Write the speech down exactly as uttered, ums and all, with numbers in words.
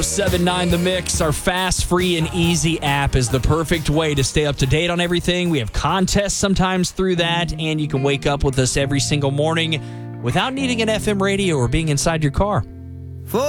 seven nine The Mix, our fast, free, and easy app is the perfect way to stay up to date on everything. We have contests sometimes through that, and you can wake up with us every single morning without needing an F M radio or being inside your car.